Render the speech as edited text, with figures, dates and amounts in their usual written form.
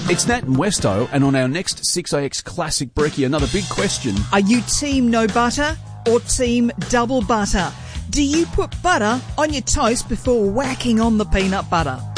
It's Nat and Westo, and on our next 6AX Classic Brekkie, another big question. Are you team no butter or team double butter? Do you put butter on your toast before whacking on the peanut butter?